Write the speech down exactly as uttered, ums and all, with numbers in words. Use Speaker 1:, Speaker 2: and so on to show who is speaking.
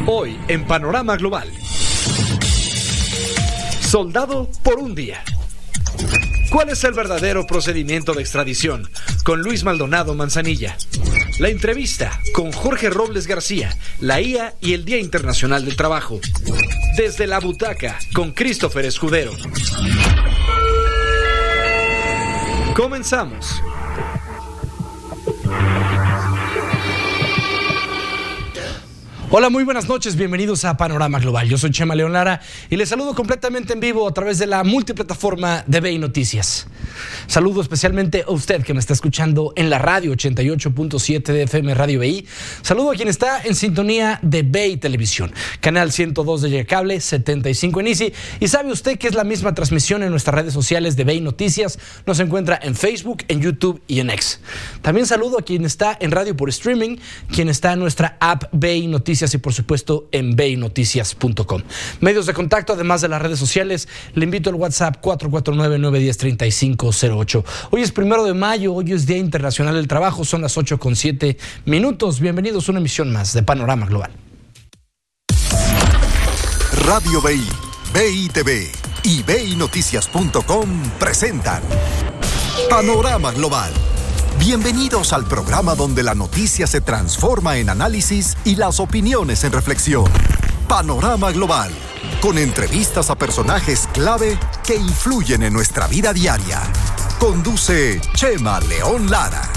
Speaker 1: Hoy en Panorama Global. Soldado por un día. ¿Cuál es el verdadero procedimiento de extradición? Con Luis Maldonado Manzanilla. La entrevista con Jorge Robles García, la I A y el Día Internacional del Trabajo. Desde la butaca con Christopher Escudero. Comenzamos. Hola, muy buenas noches, bienvenidos a Panorama Global. Yo soy Chema León Lara y les saludo completamente en vivo a través de la multiplataforma de B I Noticias. Saludo especialmente a usted que me está escuchando en la radio ochenta y ocho punto siete de F M Radio B I. Saludo a quien está en sintonía de B I Televisión, canal ciento dos de Yecable, setenta y cinco en Easy. Y sabe usted que es la misma transmisión en nuestras redes sociales de B I Noticias. Nos encuentra en Facebook, en YouTube y en X. También saludo a quien está en radio por streaming, quien está en nuestra app B I Noticias y por supuesto en b i noticias punto com. Medios de contacto, además de las redes sociales, le invito al WhatsApp cuatro cuatro nueve, nueve uno cero, tres cinco cero ocho. Hoy es primero de mayo, hoy es Día Internacional del Trabajo, son las ocho con siete minutos. Bienvenidos a una emisión más de Panorama Global.
Speaker 2: Radio B I, B I T V y b i noticias punto com presentan Panorama Global. Bienvenidos al programa donde la noticia se transforma en análisis y las opiniones en reflexión. Panorama Global, con entrevistas a personajes clave que influyen en nuestra vida diaria. Conduce Chema León Lara.